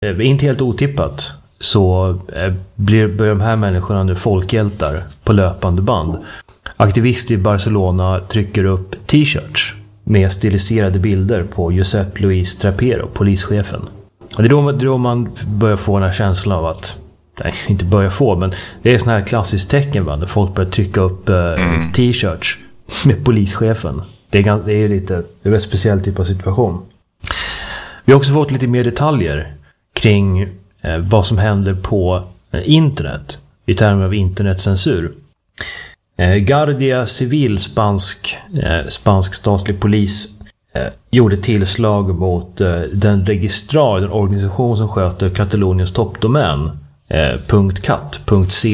Inte helt otippat så börjar de här människorna nu folkhjältar på löpande band. Aktivister i Barcelona trycker upp t-shirts med stiliserade bilder på Josep Luis Trapero, polischefen. Och det är då man börjar få den här känslan av att, nej, inte börjar få, men det är sån här klassiskt tecken när folk börjar trycka upp t-shirts med polischefen. Det är en speciell typ av situation. Vi har också fått lite mer detaljer kring vad som händer på internet i termer av internetcensur. Guardia Civil, spansk statlig polis, gjorde tillslag mot den organisation som sköter Kataloniens toppdomän .cat.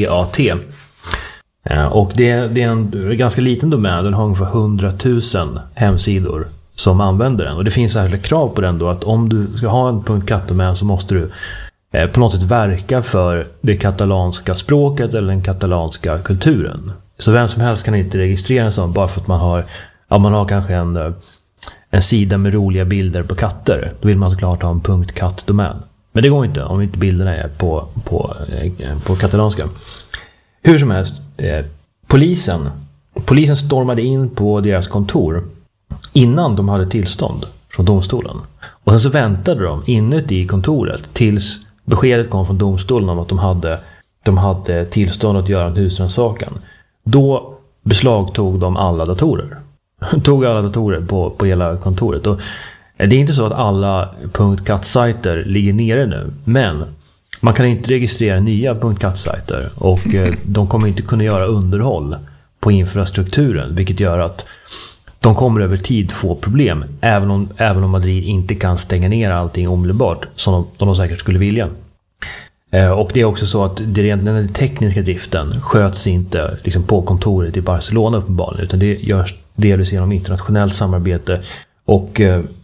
Och det är en ganska liten domän. Den har ungefär 100 000 hemsidor som använder den. Och det finns särskilda krav på den då, att om du ska ha en .cat-domän så måste du på något sätt verka för det katalanska språket eller den katalanska kulturen. Så vem som helst kan inte registrera en sån bara för att man har kanske en sida med roliga bilder på katter. Då vill man såklart ha en .cat-domän. Men det går inte om inte bilderna är på katalanska. Hur som helst, polisen stormade in på deras kontor innan de hade tillstånd från domstolen. Och sen så väntade de inuti kontoret tills beskedet kom från domstolen om att de hade tillstånd att göra en husrannsakan. Då beslagtog de alla datorer. Tog alla datorer på hela kontoret. Och det är inte så att alla .cat-sajter ligger nere nu, men man kan inte registrera nya .cat-sajter och de kommer inte kunna göra underhåll på infrastrukturen, vilket gör att de kommer över tid få problem, även om Madrid inte kan stänga ner allting omedelbart som de säkert skulle vilja. Och det är också så att den tekniska driften sköts inte liksom på kontoret i Barcelona uppenbarligen, utan det görs delvis genom internationellt samarbete och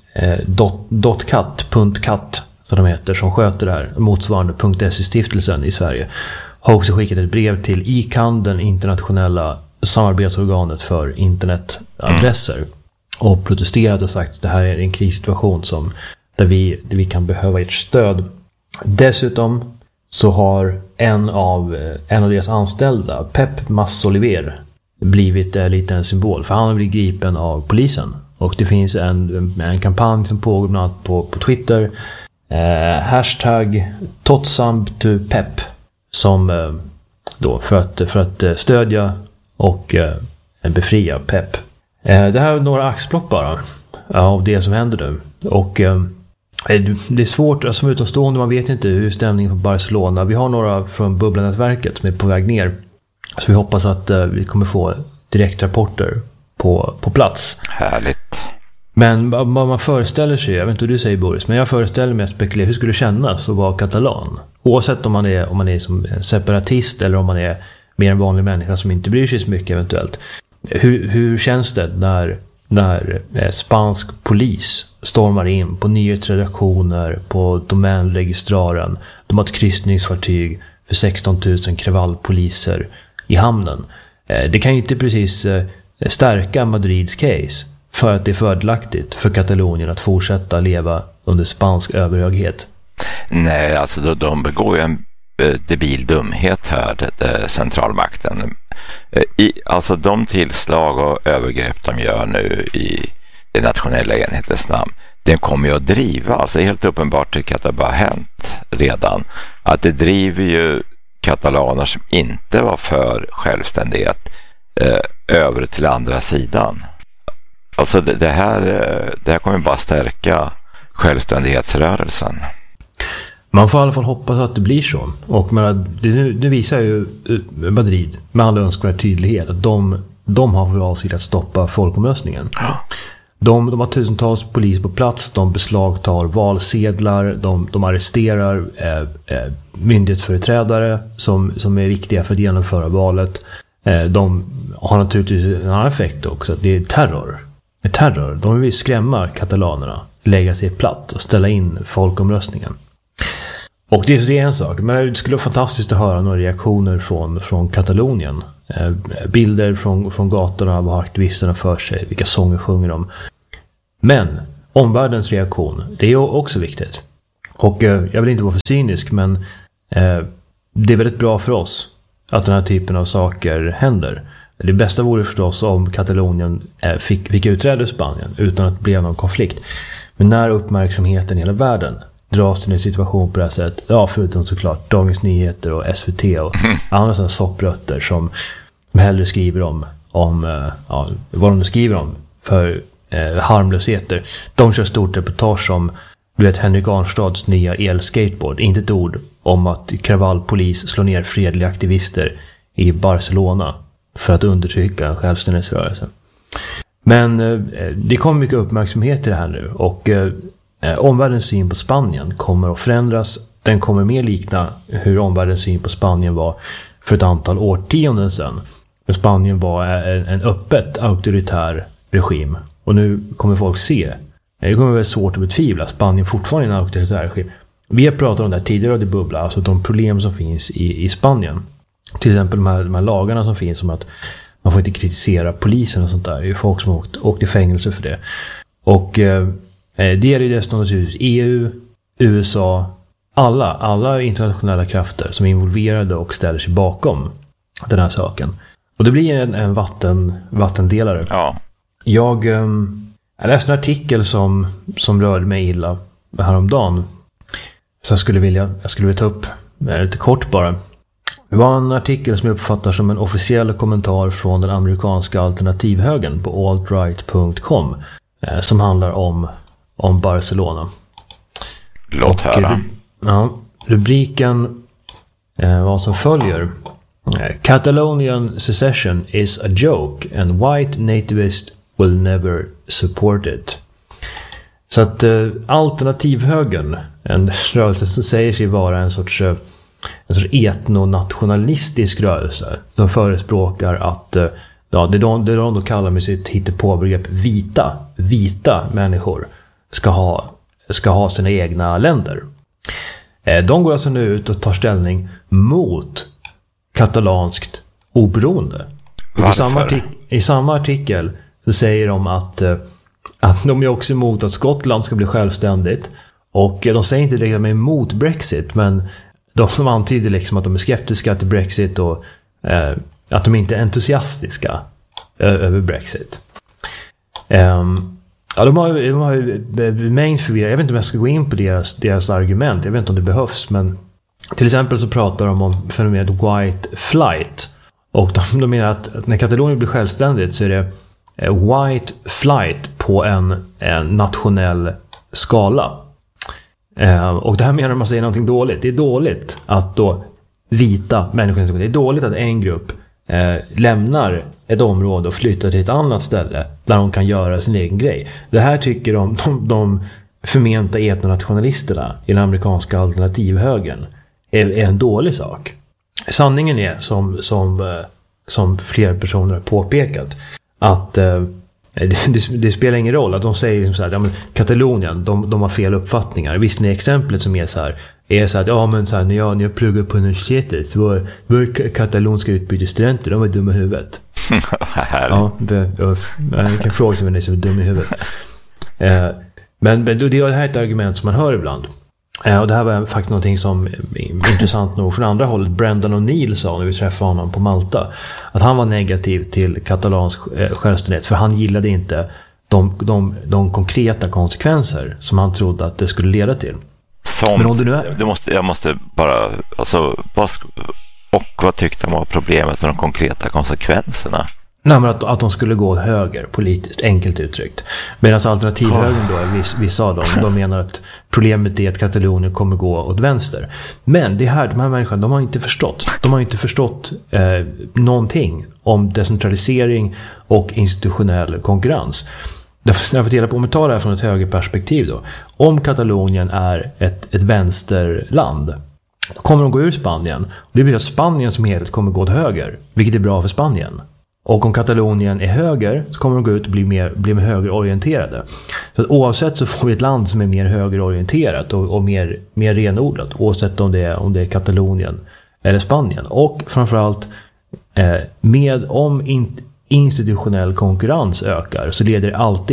.cat som de heter, som sköter det här, motsvarande .se-stiftelsen i Sverige, har också skickat ett brev till ICANN, den internationella samarbetsorganet för internetadresser, och protesterat och sagt att det här är en krissituation där vi kan behöva ert stöd. Dessutom så har en av deras anställda, Pep Masoliver, blivit lite en symbol, för han har blivit gripen av polisen. Och det finns en kampanj som pågår bland annat på Twitter, hashtag #TotSambToPep, som då för att stödja och befria Pep. Det här är några axplock bara av det som händer nu. Och det är svårt, som utomstående, man vet inte hur stämningen på Barcelona. Vi har några från Bubblanätverket som är på väg ner, så vi hoppas att vi kommer få direktrapporter på plats. Härligt. Men vad man föreställer sig, jag vet inte hur du säger Boris, men jag föreställer mig att spekulera, hur skulle det kännas att vara katalan? Oavsett om man är som en separatist eller om man är mer en vanlig människa som inte bryr sig så mycket eventuellt. Hur känns det när spansk polis stormar in på nyhetsredaktioner, på domänregistraren, de har ett kryssningsfartyg för 16 000 kravallpoliser i hamnen. Det kan ju inte precis stärka Madrids case för att det är fördelaktigt för Katalonien att fortsätta leva under spansk överhöghet. Nej, alltså de begår ju en debil dumhet här, centralmakten. Alltså de tillslag och övergrepp de gör nu i det nationella enhetens namn, den kommer ju att driva, alltså helt uppenbart tycker jag att det bara hänt redan, att det driver ju katalaner som inte var för självständighet över till andra sidan. Alltså det här kommer bara stärka självständighetsrörelsen. Man får i alla fall hoppas att det blir så. Och nu visar ju Madrid med all önskvärd tydlighet att de har för avsikt att stoppa folkomröstningen. Ja. De har tusentals poliser på plats, de beslagtar valsedlar, de arresterar myndighetsföreträdare som är viktiga för att genomföra valet. De har naturligtvis en annan effekt också, det är terror. De vill skrämma katalanerna, lägga sig platt och ställa in folkomröstningen. Och det är en sak, men det skulle vara fantastiskt att höra några reaktioner från Katalonien. Bilder från gatorna, vad har aktivisterna för sig, vilka sånger sjunger de. Men omvärldens reaktion, det är också viktigt. Och jag vill inte vara för cynisk, men det är väldigt bra för oss att den här typen av saker händer. Det bästa vore förstås om Katalonien fick utträda ur Spanien utan att det blev någon konflikt. Men när uppmärksamheten i hela världen dras till en situation på det här sättet, ja, förutom såklart Dagens Nyheter och SVT och andra sådana sopprötter som hellre skriver om vad de skriver om för harmlösheter. De kör stort reportage om, du vet, Henrik Arnstads nya elskateboard. Inte ett ord om att kravallpolis slår ner fredliga aktivister i Barcelona för att undertrycka en självständighetsrörelse. Men det kommer mycket uppmärksamhet till det här nu, och omvärldens syn på Spanien kommer att förändras. Den kommer mer likna hur omvärldens syn på Spanien var för ett antal årtionden sedan. Spanien var en öppet auktoritär regim, och nu kommer folk se, det kommer vara svårt att betvivla, Spanien fortfarande är en auktoritär regim. Vi har pratat om det här tidigare, det bubbla, alltså de problem som finns i Spanien. Till exempel de här lagarna som finns om att man får inte kritisera polisen och sånt där. Det är ju folk som åkt i fängelse för det. Och det gäller ju dessutom naturligtvis EU, USA, alla internationella krafter som är involverade och ställer sig bakom den här saken. Och det blir en vattendelare. Ja. Jag läste en artikel som rörde mig illa häromdagen. Så jag skulle vilja ta upp lite kort bara. Det var en artikel som jag uppfattar som en officiell kommentar från den amerikanska alternativhögern på altright.com som handlar om Barcelona. Låt höra. Rubriken vad som följer. Catalonian secession is a joke and white nativists will never support it. Så att alternativhögern, en rörelse som säger sig vara en sorts etnonationalistisk rörelse, som förespråkar att det de då kallar med sitt hittepåbegrepp vita människor ska ha sina egna länder. De går alltså nu ut och tar ställning mot katalanskt oberoende. I samma artikel så säger de att de är också emot att Skottland ska bli självständigt, och de säger inte direkt att de är emot Brexit, men de antyder liksom att de är skeptiska till Brexit och att de inte är entusiastiska över Brexit. De har mängd förvirrande. Jag vet inte om jag ska gå in på deras argument. Jag vet inte om det behövs, men till exempel så pratar de om fenomenet white flight. Och de menar att när Katalonien blir självständigt så är det white flight på en nationell skala. Och det här menar man säger någonting dåligt. Det är dåligt att då vita människor, det är dåligt att en grupp lämnar ett område och flyttar till ett annat ställe där de kan göra sin egen grej. Det här tycker de förmenta etnonationalisterna i den amerikanska alternativhögern är en dålig sak. Sanningen är som flera personer har påpekat att det spelar ingen roll att de säger så här, ja, men Katalonien, de har fel uppfattningar. Visst, ni exemplet som är så här att ja, men så här, när jag pluggade på universitetet så var katalonska utbytesstudenter, de var dumma i huvudet. Ja, jag kan fråga sig vem det är som är dum i huvudet. Men det här är ett argument som man hör ibland. Och det här var faktiskt någonting som intressant nog från andra hållet. Brendan O'Neill sa när vi träffade honom på Malta att han var negativ till katalansk självständighet, för han gillade inte de konkreta konsekvenser som han trodde att det skulle leda till. Men om det nu är... jag måste bara, alltså, vad tyckte man var problemet med de konkreta konsekvenserna? Nej, men att de skulle gå höger politiskt, enkelt uttryckt. Medan alternativhögern då, vissa av dem, de menar att problemet är att Katalonien kommer gå åt vänster. Men de här människorna, de har inte förstått. De har inte förstått någonting om decentralisering och institutionell konkurrens. Därför att dela på, om vi tar det här från ett högerperspektiv då. Om Katalonien är ett vänsterland, kommer de gå ur Spanien. Det blir att Spanien som helhet kommer gå åt höger, vilket är bra för Spanien. Och om Katalonien är höger så kommer de gå ut och bli mer högerorienterade. Så att oavsett så får vi ett land som är mer högerorienterat och mer renodlat, oavsett om det är Katalonien eller Spanien. Och framförallt om institutionell konkurrens ökar så leder det alltid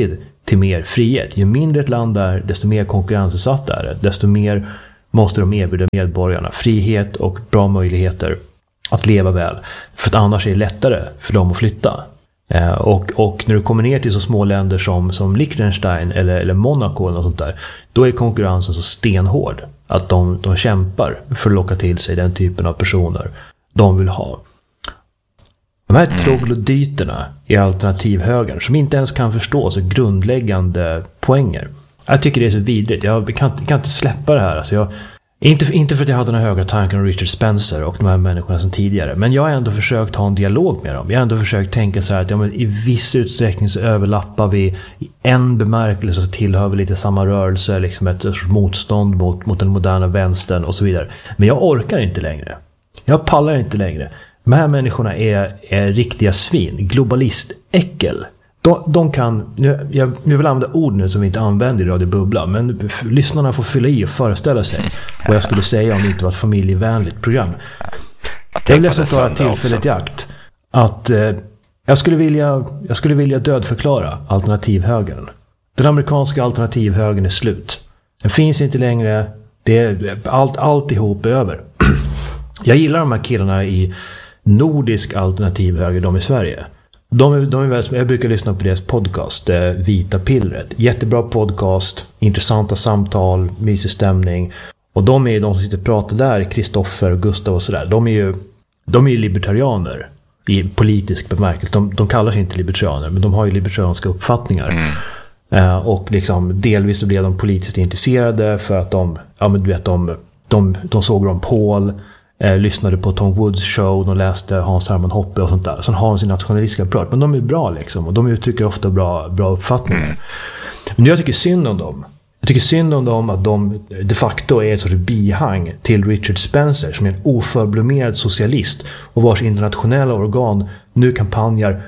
till mer frihet. Ju mindre ett land är, desto mer konkurrensutsatt är det. Desto mer måste de erbjuda medborgarna frihet och bra möjligheter att leva väl. För att annars är det lättare för dem att flytta. Och när du kommer ner till så små länder som Liechtenstein eller Monaco eller något sånt där, då är konkurrensen så stenhård att de kämpar för att locka till sig den typen av personer de vill ha. De här troglodyterna i alternativhögern som inte ens kan förstå så grundläggande poänger. Jag tycker det är så vidrigt. Jag kan inte släppa det här. Alltså inte för att jag hade några höga tankar om Richard Spencer och de här människorna som tidigare. Men jag har ändå försökt ha en dialog med dem. Jag har ändå försökt tänka så här att i viss utsträckning så överlappar vi i en bemärkelse, så tillhör vi lite samma rörelse, liksom ett sorts motstånd mot den moderna vänstern och så vidare. Men jag orkar inte längre. Jag pallar inte längre. De här människorna är riktiga svin. Globalistäckel. De kan, jag vill använda ord nu som vi inte använder i Radio Bubbla, men lyssnarna får fylla i och föreställa sig vad jag skulle säga om det inte var ett familjevänligt program. Jag vill nästan ta tillfället i akt att jag skulle vilja dödförklara alternativhögern. Den amerikanska alternativhögern är slut. Den finns inte längre. Det är alltihop är över. Jag gillar de här killarna i nordisk alternativhöger, de i Sverige. De är väl, jag brukar lyssna på deras podcast, Vita pillret. Jättebra podcast, intressanta samtal, mysig stämning. Och de är de som sitter och pratar där, Kristoffer och Gustav och sådär. De är ju libertarianer i politisk bemärkelse. De kallar sig inte libertarianer, men de har ju libertarianska uppfattningar. Och liksom delvis så blev de politiskt intresserade för att de såg Ron Paul, lyssnade på Tom Woods show, de läste Hans Hermann Hoppe och sånt där. Sen har de sin nationalistiska approach, men de är bra liksom, och de uttrycker ofta bra uppfattningar. Men jag tycker synd om dem. Jag tycker synd om dem att de de facto är ett sorts bihang till Richard Spencer, som är en oförblommerad socialist och vars internationella organ nu kampanjar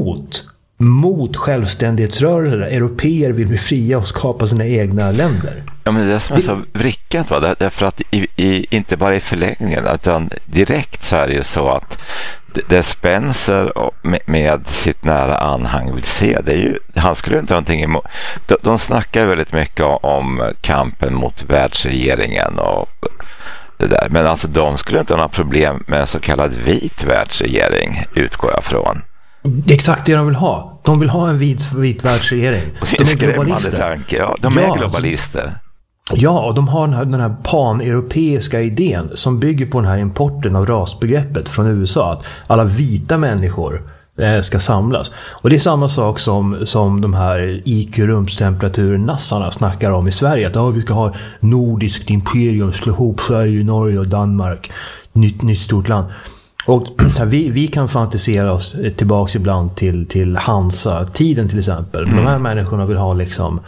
mot självständighetsrörelser där europeer vill bli fria och skapa sina egna länder. Ja, men det som är så vrickat, därför att inte bara i förlängningen utan direkt så är det ju så att det Spencer med sitt nära anhang vill se, det är ju, han skulle inte ha någonting emot. De snackar väldigt mycket om kampen mot världsregeringen och det där, men alltså de skulle inte ha några problem med en så kallad vit världsregering, utgår jag från. Exakt det de vill ha. De vill ha en vit världsregering. De är globalister. Tanke. Ja, de är globalister. Ja, och de har den här pan-europeiska idén som bygger på den här importen av rasbegreppet från USA, att alla vita människor ska samlas. Och det är samma sak som de här IQ-rumstemperatur-nassarna snackar om i Sverige, att vi ska ha nordiskt imperium, slå ihop Sverige, Norge och Danmark, nytt stort land. Och vi kan fantisera oss tillbaka ibland till Hansa-tiden till exempel. De här människorna vill ha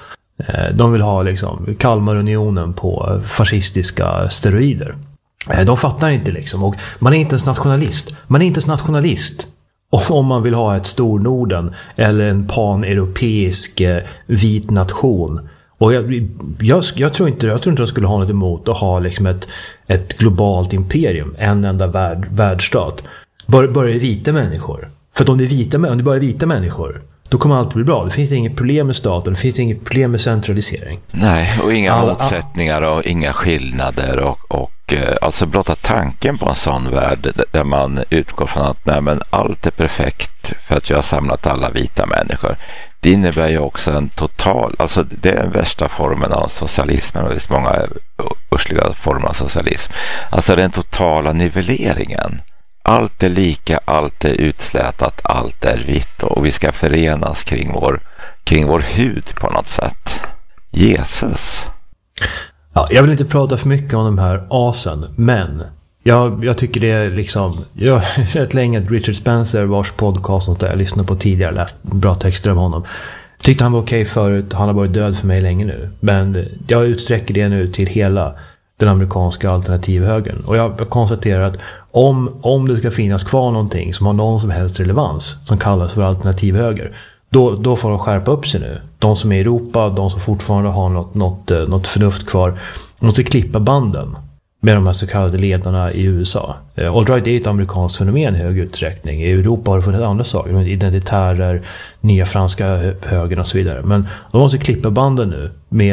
liksom Kalmarunionen på fascistiska steroider. De fattar inte liksom. Och man är inte ens nationalist. Man är inte ens nationalist om man vill ha ett Stornorden eller en pan-europeisk vit nation. Och jag tror inte de skulle ha något emot att ha liksom ett globalt imperium, en enda världsstat. Bara vita människor. För att om det bara är vita människor, då kommer allt bli bra. Det finns inget problem med staten, det finns inget problem med centralisering. Nej, och inga motsättningar och inga skillnader och alltså blotta tanken på en sån värld där man utgår från att allt är perfekt för att jag har samlat alla vita människor. Det innebär ju också en total, alltså det är den värsta formen av socialism, och det finns många ursliga former av socialism. Alltså den totala nivelleringen. Allt är lika, allt är utslätat, allt är vitt, och vi ska förenas kring vår hud på något sätt. Jesus. Ja, jag vill inte prata för mycket om de här asen, men jag tycker det är liksom, jag har rätt länge att Richard Spencer, vars podcast och jag lyssnade på tidigare, läst bra texter om honom. Tyckte han var okej förut, han har varit död för mig länge nu, men jag utsträcker det nu till hela den amerikanska alternativhögern. Och jag konstaterar att om det ska finnas kvar någonting som har någon som helst relevans, som kallas för alternativhöger, då får de skärpa upp sig nu. De som är i Europa, de som fortfarande har något förnuft kvar, måste klippa banden med de här så kallade ledarna i USA. Alt-right är ett amerikanskt fenomen i hög utsträckning. I Europa har det funnits andra saker, identitärer, nya franska högern och så vidare. Men de måste klippa banden nu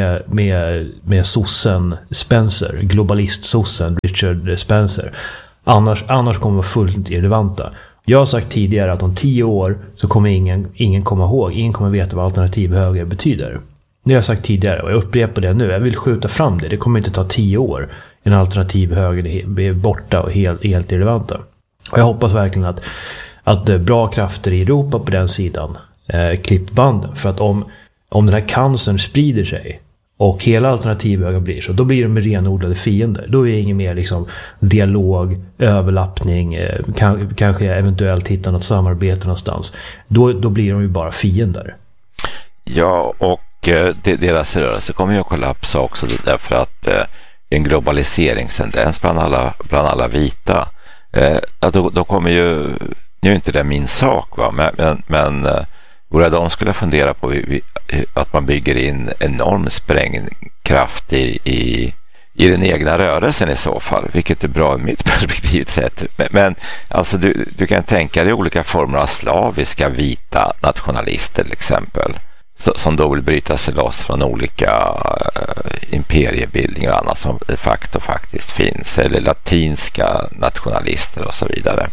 med sossen Spencer, globalist-sossen Richard Spencer. Annars kommer de vara fullt irrelevanta. Jag har sagt tidigare att om 10 år så kommer ingen komma ihåg, ingen kommer veta vad alternativ höger betyder. Det har jag sagt tidigare och jag upprepar det nu. Jag vill skjuta fram det. Det kommer inte ta 10 år. En alternativ höger är borta och helt irrelevanta. Och jag hoppas verkligen att bra krafter i Europa på den sidan klipper banden. För att om den här cancern sprider sig och hela alternativhögern blir så, då blir de renodlade fiender. Då är det ingen mer liksom dialog, överlappning, kanske eventuellt hitta något samarbete någonstans. Då blir de ju bara fiender. Ja, och deras rörelse kommer ju att kollapsa också därför att en globaliseringstendens bland alla vita. Då kommer ju, nu är inte det min sak, va? Men vore de skulle fundera på att man bygger in enorm sprängkraft i den egna rörelsen i så fall, vilket är bra i mitt perspektiv sett. Men alltså du kan tänka dig olika former av slaviska vita nationalister till exempel, som då vill bryta sig loss från olika imperiebildningar och annat som de facto faktiskt finns, eller latinska nationalister och så vidare.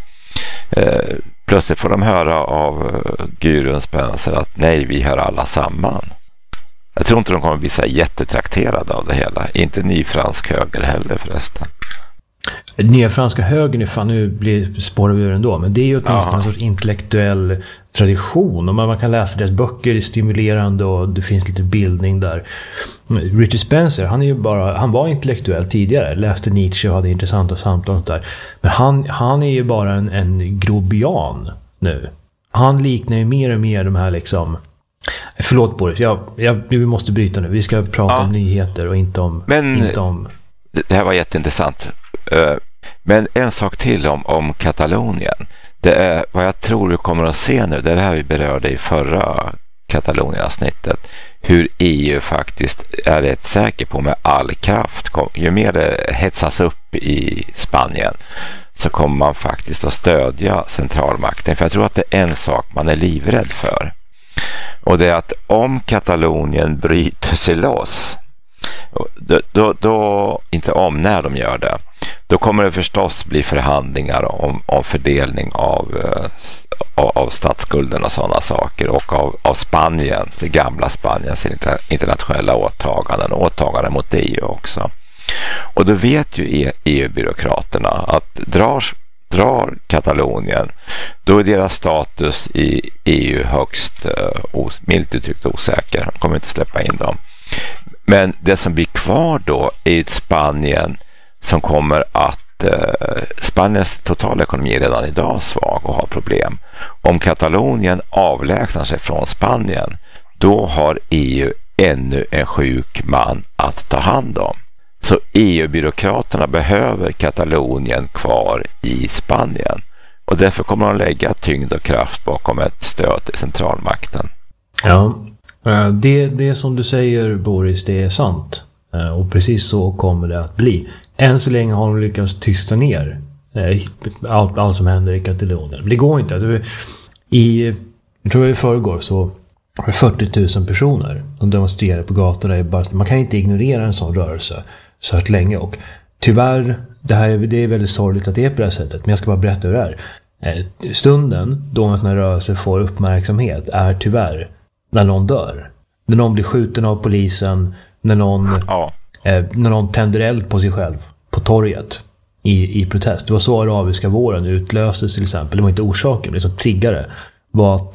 Plötsligt får de höra av gurun Spencer att nej, vi hör alla samman. Jag tror inte de kommer bli så jättetrakterade av det hela. Inte ny fransk höger heller förresten. Nya franska högern är fan, nu spårar vi ur ändå, men det är ju åtminstone en sorts intellektuell tradition och man kan läsa deras böcker, det är stimulerande och det finns lite bildning där. Richard Spencer, han var intellektuell tidigare, läste Nietzsche och hade intressanta samtal där, men han är ju bara en grobian nu. Han liknar ju mer och mer de här liksom. Förlåt Boris, vi måste bryta nu. Vi ska prata om nyheter och inte om... Det här var jätteintressant. Men en sak till om Katalonien. Det är vad jag tror vi kommer att se nu. Det är det här vi berörde i förra Katalonien-avsnittet. Hur EU faktiskt är rätt säker på med all kraft. Ju mer det hetsas upp i Spanien så kommer man faktiskt att stödja centralmakten. För jag tror att det är en sak man är livrädd för. Och det är att om Katalonien bryter sig loss, då inte om när de gör det, då kommer det förstås bli förhandlingar om fördelning av statsskulden och sådana saker, och av det gamla Spaniens internationella åtaganden mot EU också. Och då vet ju EU-byråkraterna att drar Katalonien, då är deras status i EU högst milt uttryckt osäker. De kommer inte släppa in dem. Men det som blir kvar då är ett Spanien som kommer att Spaniens totala ekonomi är redan idag svag och har problem. Om Katalonien avlägsnar sig från Spanien, då har EU ännu en sjuk man att ta hand om. Så EU-byråkraterna behöver Katalonien kvar i Spanien. Och därför kommer de lägga tyngd och kraft bakom ett stöd till centralmakten. Ja, det som du säger Boris, det är sant. Och precis så kommer det att bli. Än så länge har de lyckats tysta ner allt som händer i Katalonien. Det går inte. Jag tror i förrgår så var det 40 000 personer som demonstrerar på gatorna i Barcelona. Man kan inte ignorera en sån rörelse så här länge, och tyvärr, det är väldigt sorgligt att det är på det här sättet, men jag ska bara berätta hur det är. Stunden då en sån här rörelse får uppmärksamhet är tyvärr när någon dör. När någon blir skjuten av polisen, när någon tänder eld på sig själv på torget i protest. Det var så arabiska våren utlöstes till exempel. Det var inte orsaken, det som triggade var att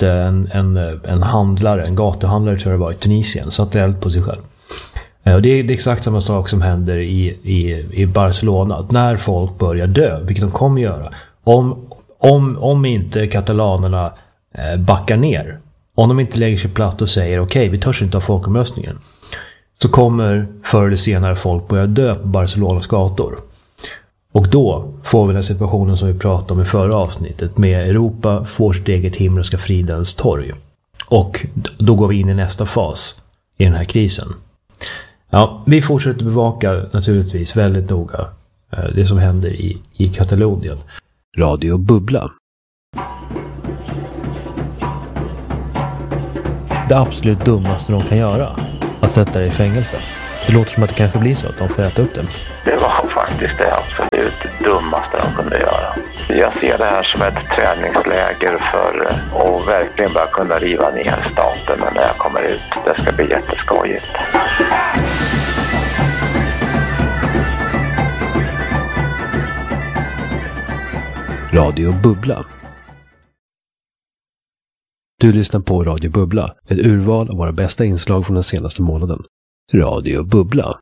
en gatuhandlare tror jag det var i Tunisien, satte eld på sig själv. Och det är exakt samma sak som händer i Barcelona. Att när folk börjar dö, vilket de kommer göra, om inte katalanerna backar ner, om de inte lägger sig platt och säger okej, vi törs inte ha folkomröstningen, så kommer förr eller senare folk börja dö på Barcelonas gator. Och då får vi den situationen som vi pratade om i förra avsnittet, med Europa får sitt eget himmelska fridens torg. Och då går vi in i nästa fas i den här krisen. Ja, vi fortsätter bevaka naturligtvis väldigt noga det som händer i Katalonien. Radio Bubbla. Det absolut dummaste de kan göra, att sätta det i fängelse. Det låter som att det kanske blir så att de får äta upp det. Det var faktiskt det absolut dummaste de kunde göra. Jag ser det här som ett träningsläger för att verkligen bara kunna riva ner staten när jag kommer ut. Det ska bli jätteskojigt. Radio Bubbla. Du lyssnar på Radio Bubbla, ett urval av våra bästa inslag från den senaste månaden. Radio Bubbla.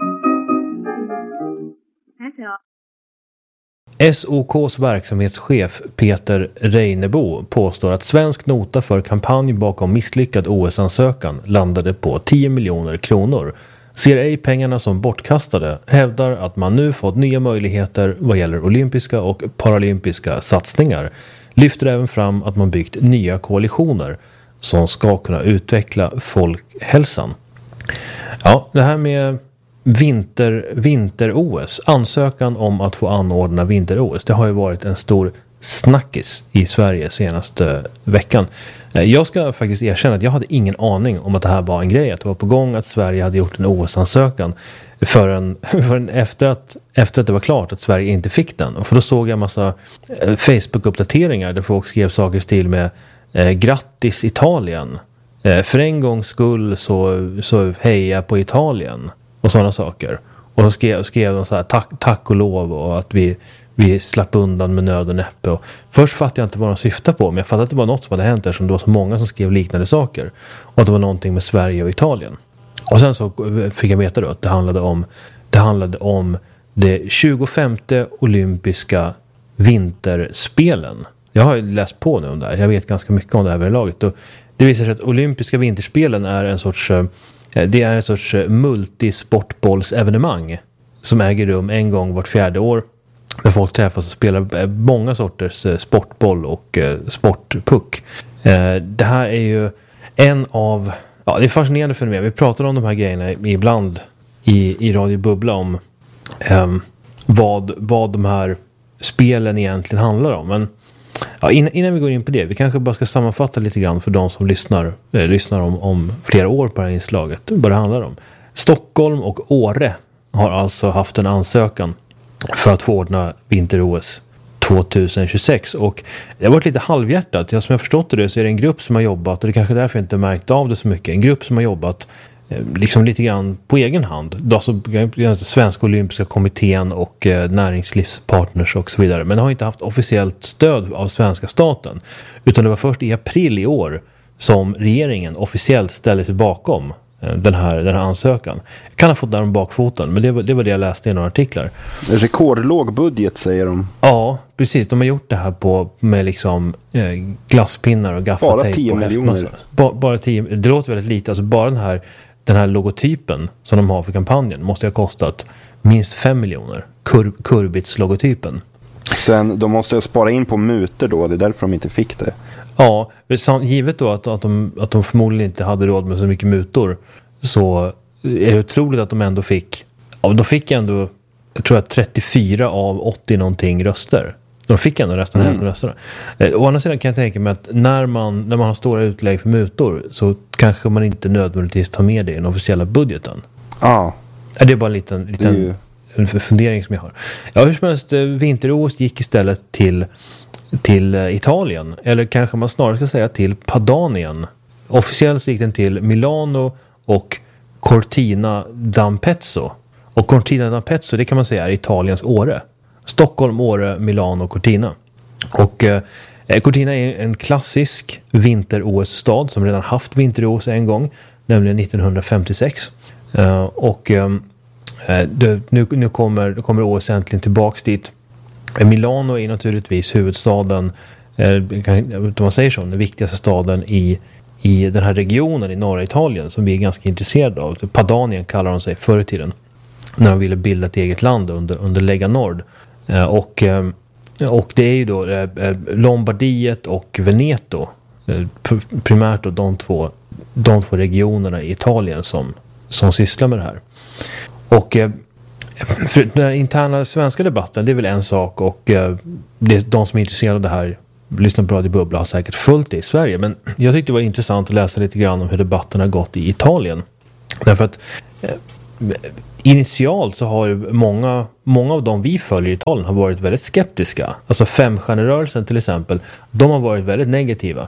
SOKs verksamhetschef Peter Reinebo påstår att svensk nota för kampanj bakom misslyckad OS-ansökan landade på 10 miljoner kronor. Ser ej pengarna som bortkastade, hävdar att man nu fått nya möjligheter vad gäller olympiska och paralympiska satsningar. Lyfter även fram att man byggt nya koalitioner som ska kunna utveckla folkhälsan. Ja, det här med vinter-OS, ansökan om att få anordna vinter-OS, det har ju varit en stor snackis i Sverige senaste veckan. Jag ska faktiskt erkänna att jag hade ingen aning om att det här var en grej, att det var på gång att Sverige hade gjort en OS-ansökan förrän efter att det var klart att Sverige inte fick den. För då såg jag en massa Facebook-uppdateringar där folk skrev saker i stil med grattis Italien. För en gångs skull så heja på Italien och sådana saker. Och så skrev de så här tack och lov och att vi slapp undan med nöd och näppe. Och först fattade jag inte vad de syftade på, men jag fattade att det var något som hade hänt eftersom det var så många som skrev liknande saker. Och att det var någonting med Sverige och Italien. Och sen så fick jag veta då att det handlade om det 25:e olympiska vinterspelen. Jag har ju läst på nu om det här. Jag vet ganska mycket om det här vid laget. Och det visar sig att olympiska vinterspelen är en sorts multisportbollsevenemang som äger rum en gång vart 4:e år. Där folk träffas och spelar många sorters sportboll och sportpuck. Det här är ju en av... Ja, det är fascinerande för mig. Vi pratar om de här grejerna ibland i Radio Bubbla om vad de här spelen egentligen handlar om. Men ja, innan vi går in på det, vi kanske bara ska sammanfatta lite grann för de som lyssnar om flera år på det här inslaget. Vad det handlar om. Stockholm och Åre har alltså haft en ansökan för att få ordna vinter-OS 2026. Och det har varit lite halvhjärtat. Som jag förstått det så är det en grupp som har jobbat, och det är kanske därför jag inte märkt av det så mycket. En grupp som har jobbat liksom lite grann på egen hand. Alltså Svenska Olympiska Kommittén och näringslivspartners och så vidare. Men har inte haft officiellt stöd av svenska staten. Utan det var först i april i år som regeringen officiellt ställde sig bakom den här ansökan. Jag kan ha fått där om bakfoten, men det var det jag läste i några artiklar. Rekordlåg budget säger de. Ja, precis. De har gjort det här med liksom glasspinnar och gaffatejp. Bara 10 miljoner. Bara 10. Det låter väldigt lite. Alltså bara den här logotypen som de har för kampanjen måste ha kostat minst 5 miljoner. Kurbits-logotypen. Sen, de måste spara in på mutor då. Det är därför de inte fick det. Ja, givet då att de förmodligen inte hade råd med så mycket mutor, så är det otroligt att de ändå fick... Ja, de fick ändå, jag tror att 34 av 80 någonting röster. De fick ändå resten hälften rösterna. Å andra sidan kan jag tänka mig att när man har stora utlägg för mutor så kanske man inte nödvändigtvis tar med det i den officiella budgeten. Ja. Det är bara en liten fundering som jag har. Ja, hur som helst, vinter-OS gick istället till Italien. Eller kanske man snarare ska säga till Padanien. Officiellt gick den till Milano och Cortina d'Ampezzo. Och Cortina d'Ampezzo, det kan man säga är Italiens Åre. Stockholm, Åre, Milano och Cortina. Och Cortina är en klassisk vinter-OS-stad som redan haft vinter-OS en gång. Nämligen 1956. Nu kommer OS äntligen tillbaks dit. Milano är naturligtvis huvudstaden, om man säger så, den viktigaste staden i den här regionen i norra Italien som vi är ganska intresserade av. Padanien kallar de sig förr i tiden, när de ville bilda ett eget land under Lega Nord. Och det är ju då Lombardiet och Veneto, primärt då de två regionerna i Italien som sysslar med det här. Och För den interna svenska debatten, det är väl en sak, och de som är intresserade av det här, lyssnar på Radio Bubbla, har säkert följt det i Sverige. Men jag tyckte det var intressant att läsa lite grann om hur debatten har gått i Italien. Därför att initialt så har ju många av dem vi följer i Italien har varit väldigt skeptiska. Alltså Femstjärnerörelsen till exempel, de har varit väldigt negativa.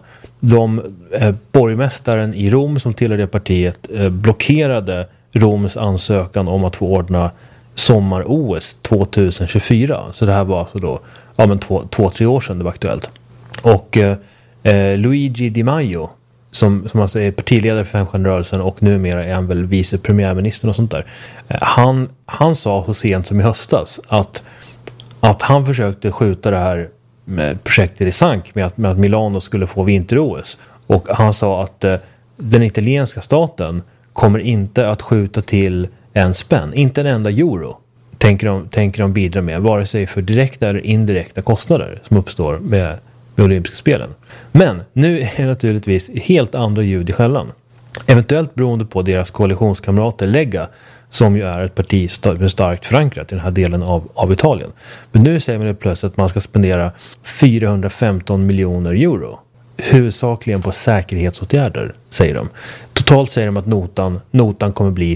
Borgmästaren i Rom som tillhör det partiet blockerade Roms ansökan om att få ordna sommar-OS 2024. Så det här var alltså då 2-3 år sedan det var aktuellt. Och Luigi Di Maio som alltså är partiledare för Femstjärnerörelsen och numera är han väl vice premiärminister och sånt där. Han sa så sent som i höstas att han försökte skjuta det här med projektet i sank med att Milano skulle få vinter-OS. Och han sa att den italienska staten kommer inte att skjuta till en spänn, inte en enda euro tänker de bidra med, vare sig för direkta eller indirekta kostnader som uppstår med olympiska spelen. Men nu är det naturligtvis helt andra ljud i skällan. Eventuellt beroende på deras koalitionskamrater Lega, som ju är ett parti starkt förankrat i den här delen av Italien. Men nu säger man plötsligt att man ska spendera 415 miljoner euro. Huvudsakligen på säkerhetsåtgärder, säger de. Totalt säger de att notan kommer bli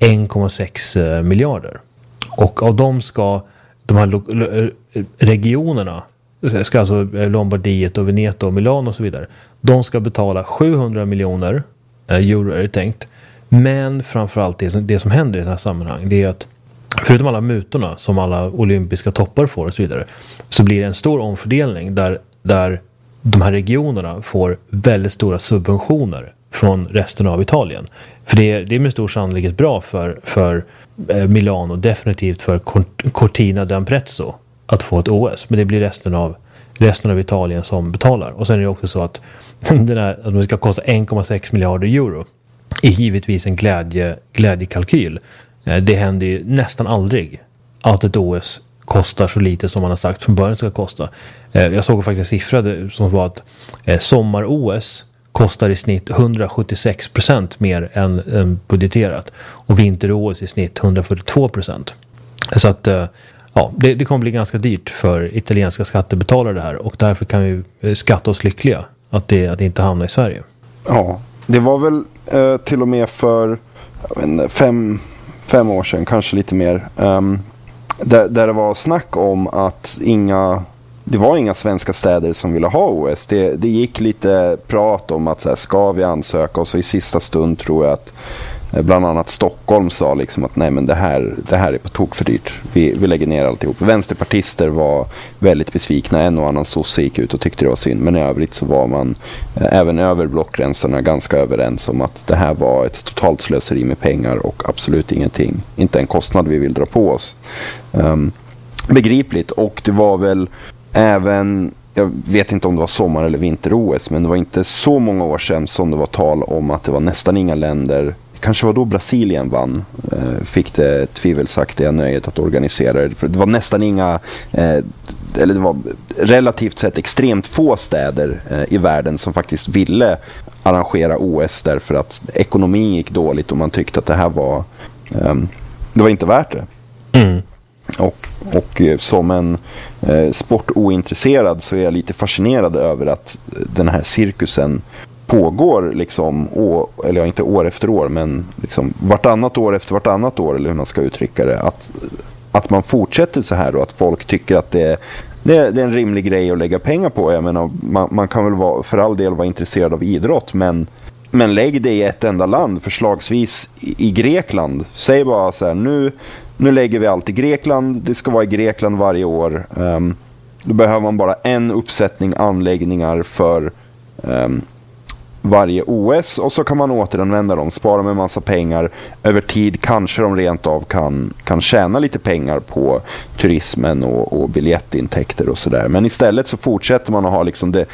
1,6 miljarder. Och av dem ska de här regionerna, ska alltså Lombardiet och Veneto och Milano och så vidare, de ska betala 700 miljoner euro är det tänkt. Men framförallt det som händer i sådana här sammanhang, det är att förutom alla mutorna som alla olympiska toppar får och så vidare, så blir det en stor omfördelning där de här regionerna får väldigt stora subventioner från resten av Italien. För det är med stor sannolikhet bra för Milano, definitivt för Cortina d'Ampezzo att få ett OS. Men det blir resten av Italien som betalar. Och sen är det också så att att det ska kosta 1,6 miljarder euro är givetvis en glädjekalkyl. Det händer ju nästan aldrig att ett OS kostar så lite som man har sagt från början ska kosta. Jag såg faktiskt en siffra som var att sommar-OS kostar i snitt 176% mer än budgeterat. Och vinter-OS i snitt 142%. Så att det kommer bli ganska dyrt för italienska skattebetalare det här. Och därför kan vi skatta oss lyckliga att det inte hamnar i Sverige. Ja, det var väl till och med för 5 år sedan, kanske lite mer. Där det var snack om att det var inga svenska städer som ville ha OS. Det gick lite prat om att så här, ska vi ansöka, och så i sista stund tror jag att bland annat Stockholm sa liksom att nej, men det här är på tok för dyrt. Vi lägger ner alltihop. Vänsterpartister var väldigt besvikna. En och annan sosse gick ut och tyckte det var synd. Men i övrigt så var man även över blockgränserna ganska överens om att det här var ett totalt slöseri med pengar och absolut ingenting. Inte en kostnad vi vill dra på oss. Begripligt. Och det var väl även, jag vet inte om det var sommar- eller vinter-OS, men det var inte så många år sedan som det var tal om att det var nästan inga länder, kanske var då Brasilien vann, fick det tvivelaktiga nöjet att organisera det. För det var nästan inga, eller det var relativt sett extremt få städer i världen som faktiskt ville arrangera OS därför att ekonomin gick dåligt och man tyckte att det här var inte värt det. Mm. Och som en sportointresserad så är jag lite fascinerad över att den här cirkusen pågår liksom, eller inte år efter år, men liksom vartannat år efter vartannat år, eller hur man ska uttrycka det, att man fortsätter så här och att folk tycker att det är en rimlig grej att lägga pengar på. Jag menar, man kan väl för all del vara intresserad av idrott, men lägg det i ett enda land, förslagsvis i Grekland. Säg bara så här, nu lägger vi allt i Grekland, det ska vara i Grekland varje år. Då behöver man bara en uppsättning anläggningar för varje OS, och så kan man återanvända dem, spara med massa pengar. Över tid kanske de rent av kan tjäna lite pengar på turismen och biljettintäkter och sådär. Men istället så fortsätter man att ha liksom det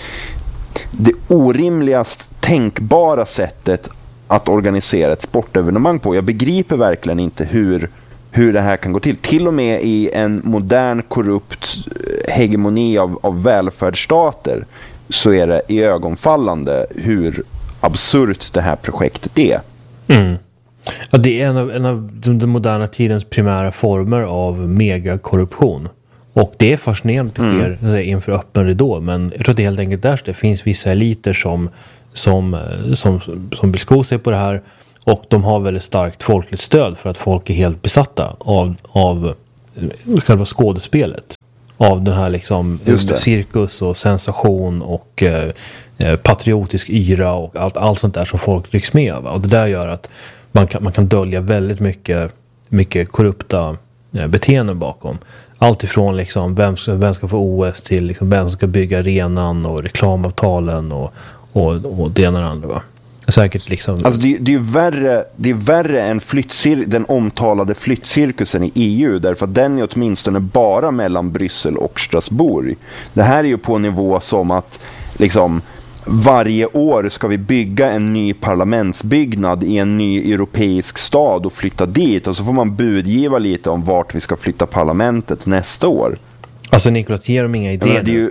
orimligast tänkbara sättet att organisera ett sportevenemang på. Jag begriper verkligen inte hur det här kan gå till. Till och med i en modern korrupt hegemoni av välfärdsstater så är det ögonfallande hur absurt det här projektet är. Mm. Ja, det är en av den moderna tidens primära former av megakorruption. Och det är fascinerande att det sker inför öppen ridå. Men jag tror att det är helt enkelt där det finns vissa eliter som vill sko sig på det här. Och de har väldigt starkt folkligt stöd för att folk är helt besatta av själva skådespelet. Av den här liksom cirkus och sensation och patriotisk yra och allt sånt där som folk rycks med av. Och det där gör att man kan dölja väldigt mycket korrupta beteenden bakom. Allt ifrån liksom vem ska få OS till liksom vem som ska bygga arenan och reklamavtalen och det ena och andra, va? Säkert liksom. Alltså det är värre än den omtalade flyttcirkusen i EU, därför att den är åtminstone bara mellan Bryssel och Strasbourg. Det här är ju på nivå som att liksom varje år ska vi bygga en ny parlamentsbyggnad i en ny europeisk stad och flytta dit, och så får man budgiva lite om vart vi ska flytta parlamentet nästa år. Alltså Nicolas, ger dem inga idéer?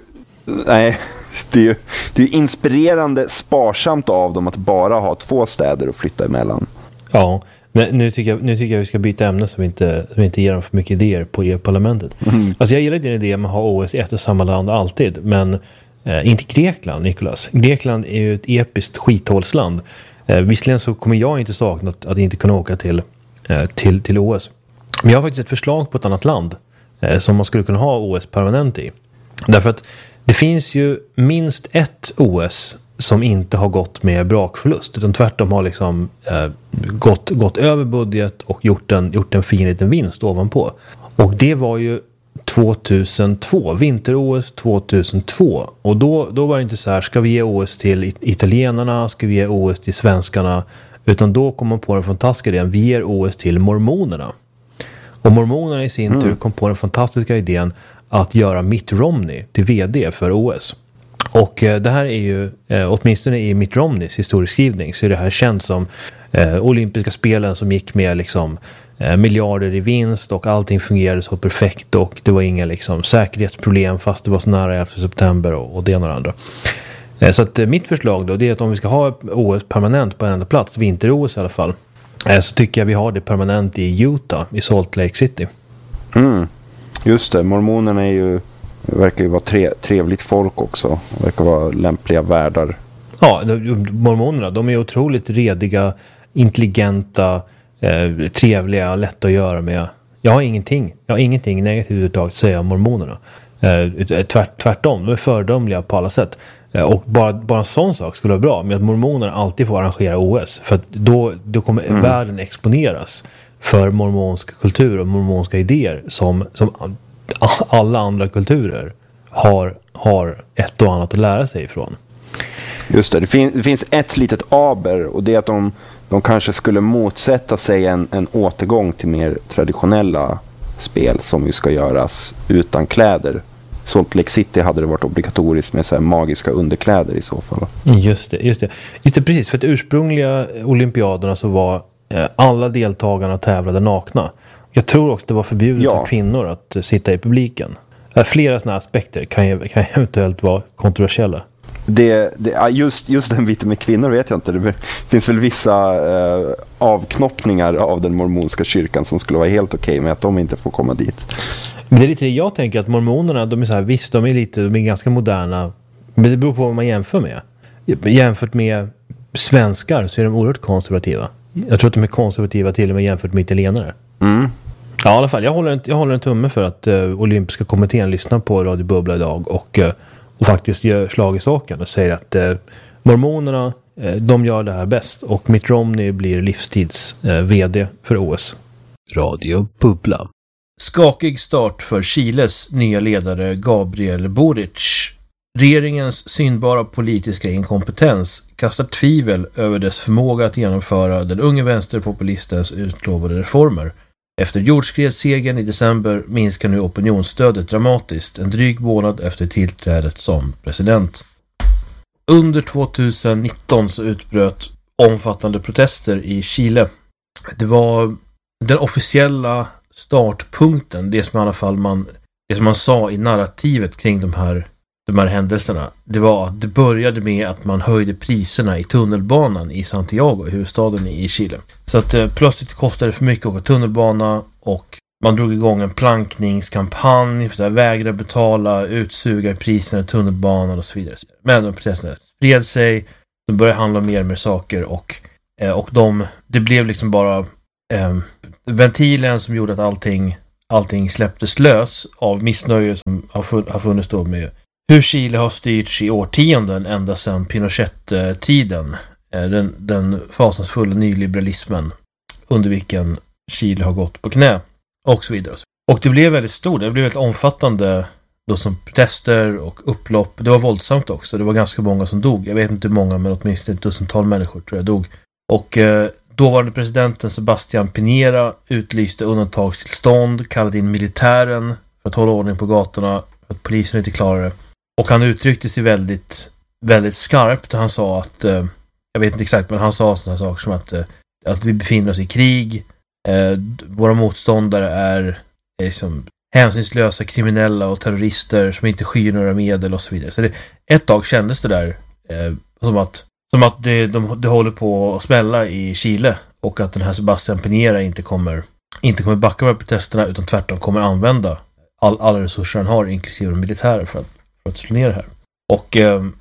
Det är ju inspirerande sparsamt av dem att bara ha 2 städer att flytta emellan. Ja, men nu tycker jag vi ska byta ämne så vi inte ger dem för mycket idéer på EU-parlamentet. Alltså jag gillar din idé med att ha OS i ett och samma land alltid, men inte Grekland, Nicolas. Grekland är ju ett episkt skithålsland. Visserligen så kommer jag inte sakna att inte kunna åka till OS. Men jag har faktiskt ett förslag på ett annat land som man skulle kunna ha OS permanent i. Därför att det finns ju minst ett OS som inte har gått med brakförlust, utan tvärtom har liksom gått över budget och gjort en fin liten vinst ovanpå. Och det var ju 2002, vinter-OS 2002. Och då var det inte så här, ska vi ge OS till italienarna, ska vi ge OS till svenskarna, utan då kom man på den fantastiska idén, vi ger OS till mormonerna. Och mormonerna i sin tur kom på den fantastiska idén att göra Mitt Romney till vd för OS. Och det här är ju, åtminstone i Mitt Romneys historieskrivning, så är det här känt som olympiska spelen som gick med liksom miljarder i vinst och allting fungerade så perfekt och det var inga liksom säkerhetsproblem fast det var så nära 11 september och det ena och det andra. Så att mitt förslag då, det är att om vi ska ha OS permanent på en enda plats, vinter-OS i alla fall, så tycker jag vi har det permanent i Utah, i Salt Lake City. Just det, mormonerna verkar ju vara trevligt folk också. Verkar vara lämpliga värdar. Ja, mormonerna, de är otroligt rediga, intelligenta, trevliga, lätta att göra med. Jag har ingenting negativt att säga om mormonerna. Tvärtom, de är föredömliga på alla sätt. Och bara en sån sak skulle vara bra, med att mormonerna alltid får arrangera OS. För att då kommer världen exponeras för mormonsk kultur och mormonska idéer som alla andra kulturer har ett och annat att lära sig ifrån. Just det, det finns ett litet aber, och det är att de kanske skulle motsätta sig en återgång till mer traditionella spel som ju ska göras utan kläder. Salt Lake City hade det varit obligatoriskt med så här magiska underkläder i så fall. Just det, precis. För att ursprungliga olympiaderna så var alla deltagarna tävlade nakna. Jag tror också det var förbjudet för kvinnor att sitta i publiken. Flera sådana aspekter kan eventuellt vara kontroversiella. Just den biten med kvinnor vet jag inte. Det finns väl vissa avknoppningar av den mormonska kyrkan som skulle vara helt okej med att de inte får komma dit. Men det är lite det jag tänker, att mormonerna, de är så här, visst de är ganska moderna, men det beror på vad man jämför med. Jämfört med svenskar så är de oerhört konservativa. Jag tror att de är konservativa till och med jämfört med italienare. Ja, i alla fall, jag håller en tumme för att olympiska kommittén lyssnar på Radio Bubbla idag och faktiskt gör slag i saken och säger att mormonerna, de gör det här bäst och Mitt Romney blir livstids vd för OS. Radio Bubbla. Skakig start för Chiles nya ledare Gabriel Boric. Regeringens synbara politiska inkompetens kastar tvivel över dess förmåga att genomföra den unge vänsterpopulistens utlovade reformer. Efter jordskredssegern i december minskar nu opinionsstödet dramatiskt en dryg månad efter tillträdet som president. Under 2019 så utbröt omfattande protester i Chile. Det var den officiella startpunkten, det som i alla fall det som man sa i narrativet kring de här de här händelserna, det började med att man höjde priserna i tunnelbanan i Santiago, huvudstaden i Chile. Så att plötsligt kostade det för mycket att åka tunnelbana och man drog igång en plankningskampanj för att vägra betala, utsuga priserna i tunnelbanan och så vidare. Men de protesterna spred sig, de började handla mer och mer saker och det blev liksom bara ventilen som gjorde att allting släpptes lös av missnöje som har funnits då med hur Chile har styrts i årtionden ända sedan Pinochet-tiden. Den fasansfulla nyliberalismen under vilken Chile har gått på knä och så vidare. Och det blev väldigt stort, det blev väldigt omfattande då som protester och upplopp. Det var våldsamt också, det var ganska många som dog. Jag vet inte hur många, men åtminstone 1000-tal människor tror jag dog. Och dåvarande presidenten Sebastián Piñera utlyste undantagstillstånd, kallade in militären för att hålla ordning på gatorna, för att polisen inte klarade det. Och han uttryckte sig väldigt, väldigt skarpt. Han sa att, jag vet inte exakt, men han sa sådana saker som att vi befinner oss i krig. Våra motståndare är liksom hänsynslösa kriminella och terrorister som inte skyr några medel och så vidare. Så ett tag kändes det där som att det håller på att smälla i Chile och att den här Sebastián Piñera inte kommer backa med protesterna utan tvärtom kommer använda alla resurser han har, inklusive de militära, för att slå ner det här. Och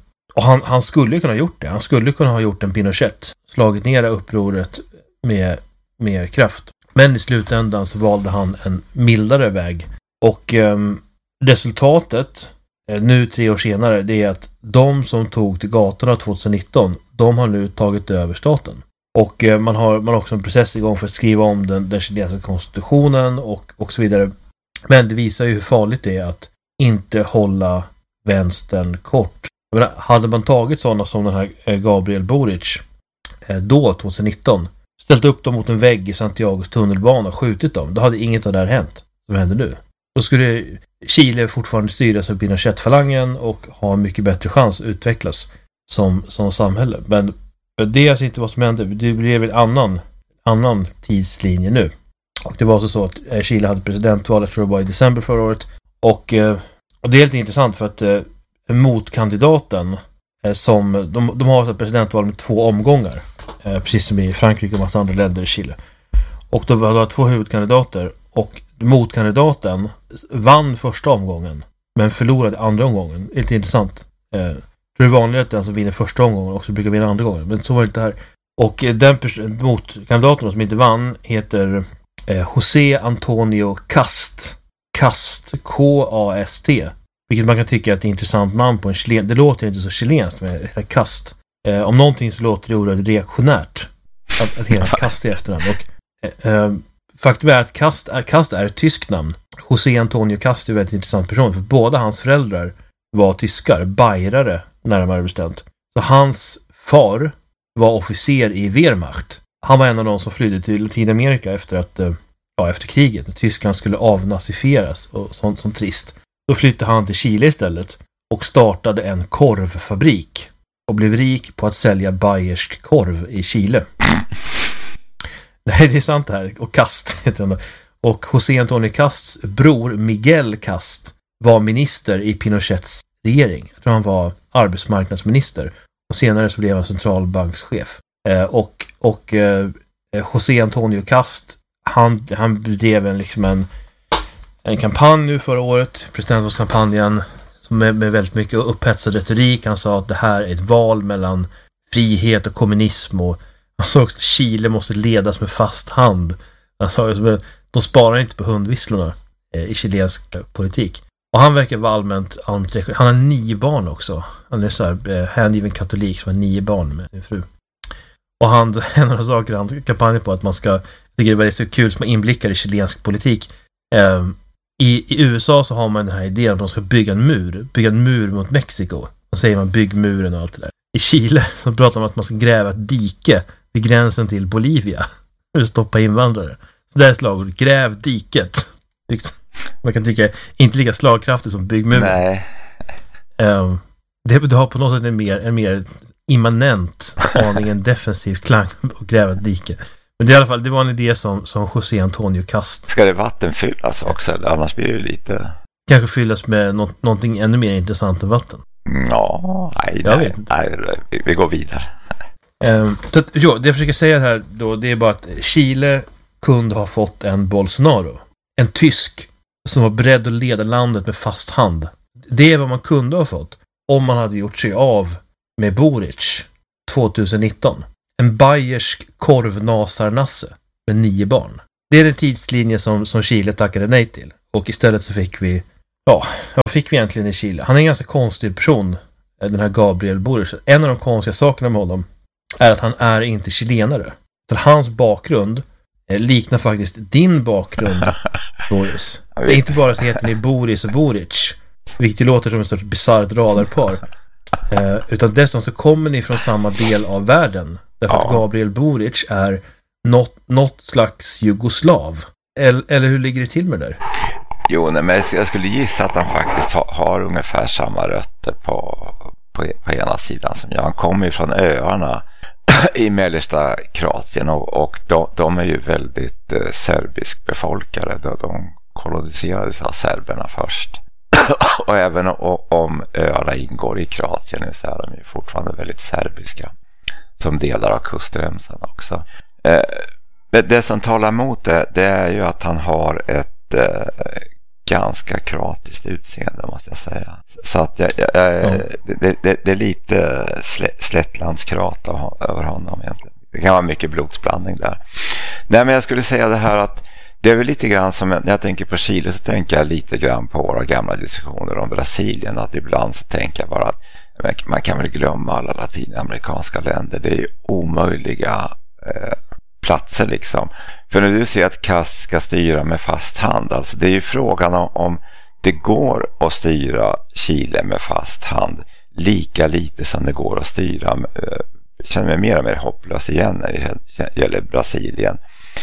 han skulle kunna ha gjort det. Han skulle kunna ha gjort en Pinochet, slagit ner upproret med kraft. Men i slutändan så valde han en mildare väg. Och resultatet nu 3 år senare, det är att de som tog till gatorna 2019, de har nu tagit över staten. Och man har också en process igång för att skriva om den chilenska konstitutionen och så vidare. Men det visar ju hur farligt det är att inte hålla vänstern kort. Jag menar, hade man tagit sådana som den här Gabriel Boric då 2019, ställt upp dem mot en vägg i Santiagos tunnelbana och skjutit dem, då hade inget av det här hänt som händer nu. Då skulle Chile fortfarande styras av Pinochet-falangen och ha en mycket bättre chans att utvecklas som samhälle. Men det är alltså inte vad som hände. Det blev en annan tidslinje nu. Och det var så att Chile hade presidentvalet, tror jag var i december förra året. Och det är helt intressant för att motkandidaten som de har ett presidentval med 2 omgångar. Precis som i Frankrike och massa andra länder i Chile. Och då var det 2 huvudkandidater. Och motkandidaten vann första omgången men förlorade andra omgången. Det är lite intressant. Jag tror det är vanligt att den som vinner första omgången också brukar vinna andra gången. Men så var det inte här. Och den motkandidaten som inte vann heter José Antonio Cast. Cast, K-A-S-T. Vilket man kan tycka är ett intressant namn på en chilen. Det låter inte så chilenskt med Cast. Om någonting så låter det ordet reaktionärt. Att heta Cast i efternamn. Och faktum är att Cast är ett tyskt namn. José Antonio Cast är en väldigt intressant person. För båda hans föräldrar var tyskar. Bajrare närmare bestämt. Så hans far var officer i Wehrmacht. Han var en av de som flydde till Latinamerika efter kriget. När Tyskland skulle avnazifieras och sånt som trist. Då flyttade han till Chile istället. Och startade en korvfabrik. Och blev rik på att sälja bayersk korv i Chile. Nej, det är sant det här. Och Cast heter han. Och José Antonio Casts bror Miguel Cast var minister i Pinochets regering. Jag tror han var arbetsmarknadsminister. Och senare så blev han centralbankschef. Och José Antonio Cast han bedrev en kampanj nu förra året, presidentvalskampanjen, med väldigt mycket upphetsad retorik. Han sa att det här är ett val mellan frihet och kommunism, och han sa också att Chile måste ledas med fast hand. Han sa att de sparar inte på hundvisslorna i chilensk politik. Och han verkar vara allmänt han har 9 barn också. Han är så här hängiven katolik som har 9 barn med sin fru. Och en av de saker han kampanjer på att man ska, jag tycker det är väldigt kul som inblickar i chilensk politik. I USA så har man den här idén att man ska bygga en mur mot Mexiko. Och säger man bygg muren och allt det där. I Chile så pratar man om att man ska gräva ett dike vid gränsen till Bolivia för att stoppa invandrare. Så där är slagord, gräv diket. Man kan tycka inte lika slagkraftigt som bygg muren. Nej. Det har på något sätt en mer immanent aningen defensiv klang och gräva ett dike. Men det, i alla fall, det var en idé som José Antonio Cast. Ska det vattenfyllas också? Annars blir det lite... kanske fyllas med någonting ännu mer intressant än vatten. Ja, nej, vi går vidare. Så att, det jag försöker säga här då, det är bara att Chile kunde ha fått en Bolsonaro. En tysk som var beredd att leda landet med fast hand. Det är vad man kunde ha fått om man hade gjort sig av med Boric 2019. En bayersk korvnasarnasse med 9 barn. Det är den tidslinje som Chile tackade nej till. Och istället så fick vi, vad fick vi egentligen i Chile? Han är en ganska konstig person, den här Gabriel Boric. En av de konstiga sakerna med honom är att han är inte chilenare. Så hans bakgrund liknar faktiskt din bakgrund, Boris. Det är inte bara så heter ni Boris och Boric, vilket låter som ett sorts bizarrt radarpar. Utan dessutom så kommer ni från samma del av världen. Därför att Gabriel Boric är något slags jugoslav. Eller hur ligger det till med det där? Jo, nej, men jag skulle gissa att han faktiskt har ungefär samma rötter på ena sidan som jag. Han kommer ju från öarna i mellersta Kroatien och de är ju väldigt serbisk befolkade. De koloniserades av serberna först. Och även om öarna ingår i Kroatien så är de ju fortfarande väldigt serbiska, som delar av kustremsan också. Det som talar emot det är ju att han har ett ganska kroatiskt utseende, måste jag säga. Så att det är lite slättlandskrat över honom egentligen. Det kan vara mycket blodsblandning där. Nej, men jag skulle säga det här att det är väl lite grann som, när jag tänker på Chile så tänker jag lite grann på våra gamla diskussioner om Brasilien, att ibland så tänker jag bara att man kan väl glömma alla latinamerikanska länder. Det är ju omöjliga platser liksom. För när du säger att Kass ska styra med fast hand, alltså det är ju frågan om det går att styra Chile med fast hand lika lite som det går att styra. Jag känner mig mer och mer hopplös igen när det gäller Brasilien.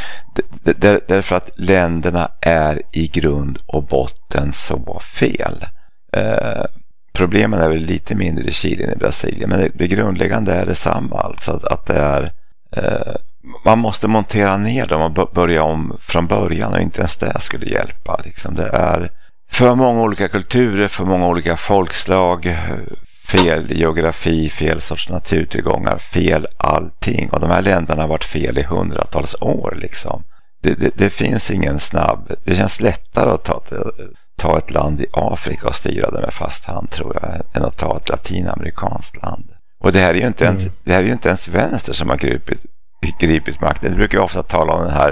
Därför att länderna är i grund och botten så fel. Problemen är väl lite mindre i Chile än i Brasilien, men det grundläggande är detsamma, alltså att det är man måste montera ner dem och börja om från början, och inte ens det skulle hjälpa liksom. Det är för många olika kulturer, för många olika folkslag, fel geografi, fel sorts naturtillgångar, fel allting, och de här länderna har varit fel i hundratals år liksom. Det finns ingen snabb, det känns lättare att ta ett land i Afrika och styra det med fast hand, tror jag, än att ta ett latinamerikanskt land. Och det här är ju inte ens vänster som har gripit makten. Det brukar ju ofta tala om den här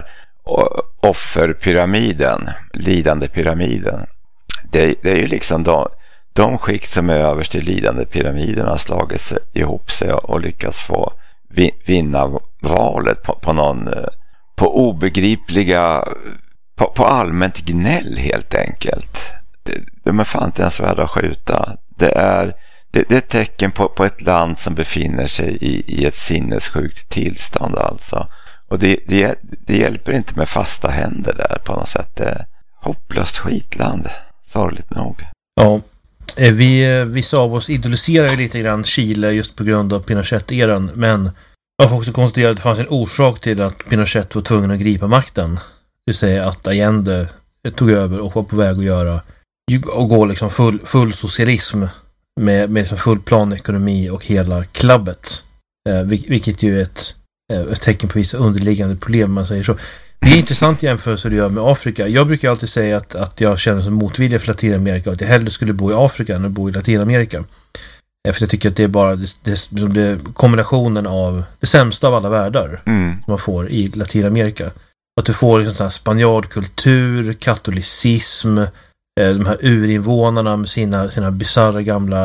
offerpyramiden, lidandepyramiden. Det är ju liksom de skikt som är överst i lidandepyramiden har slagit ihop sig och lyckats få vinna valet på obegripliga, på allmänt gnäll helt enkelt. De är fan inte ens värda att skjuta. Det är ett tecken på ett land som befinner sig i ett sinnessjukt tillstånd alltså. Och det hjälper inte med fasta händer där på något sätt. Det är hopplöst skitland, sorgligt nog. Ja, vissa av oss idoliserar ju lite grann Chile just på grund av Pinochet-eran, men man får också konstatera att det fanns en orsak till att Pinochet var tvungen att gripa makten. Det vill säga att Allende tog över och var på väg att gå liksom full socialism med liksom full planekonomi och hela klabbet. Vilket ju är ett tecken på vissa underliggande problem, man säger så. Det är intressant jämförelse att göra med Afrika. Jag brukar alltid säga att jag känner som motvilja för Latinamerika och att jag hellre skulle bo i Afrika än att bo i Latinamerika. För jag tycker att det är bara det kombinationen av det sämsta av alla världar som man får i Latinamerika. Att du får liksom sån här spanjordkultur, katolicism, de här urinvånarna med sina bizarra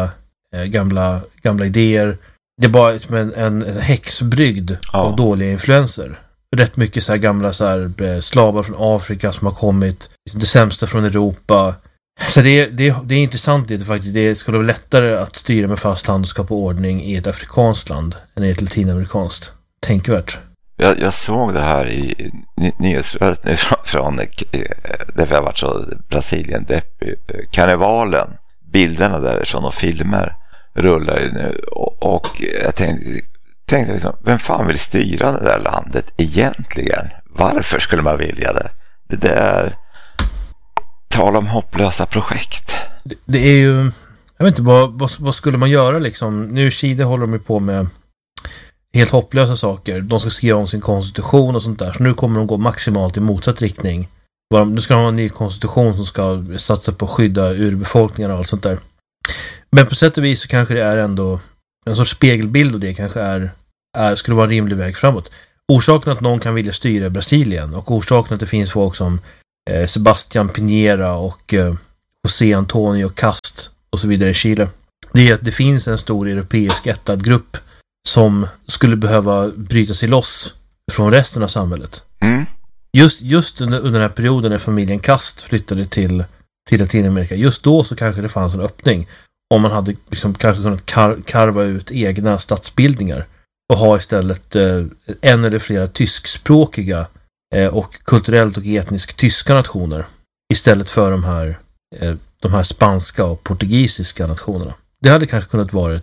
gamla idéer. Det är bara som en häxbrygd av dåliga influenser. Rätt mycket så här gamla så här slavar från Afrika som har kommit, det sämsta från Europa. Så det är intressant det faktiskt. Det skulle vara lättare att styra med fast hand och skapa ordning i ett afrikanskt land än i ett latinamerikanskt. Tänkvärt. Jag såg det här i nyhetsflödet från därför jag varit så Brasilien deppig. Karnevalen, bilderna därifrån och filmer rullar ju nu och jag tänkte liksom, vem fan vill styra det där landet egentligen? Varför skulle man vilja det? Tal om hopplösa projekt. Det är ju, jag vet inte, vad skulle man göra liksom? Nu i Chile håller de på med helt hopplösa saker. De ska skriva om sin konstitution och sånt där. Så nu kommer de gå maximalt i motsatt riktning. Nu ska de ha en ny konstitution som ska satsa på att skydda urbefolkningar och allt sånt där. Men på sätt och vis så kanske det är ändå en sorts spegelbild, och det kanske skulle vara en rimlig väg framåt. Orsaken att någon kan vilja styra Brasilien, och orsaken att det finns folk som Sebastián Piñera och José Antonio Cast och så vidare i Chile, det är att det finns en stor europeisk ättad grupp som skulle behöva bryta sig loss från resten av samhället. Just under den här perioden när familjen Cast flyttade till Latinamerika, just då så kanske det fanns en öppning om man hade liksom kanske kunnat karva ut egna statsbildningar och ha istället en eller flera tyskspråkiga och kulturellt och etniskt tyska nationer istället för de här spanska och portugisiska nationerna. Det hade kanske kunnat vara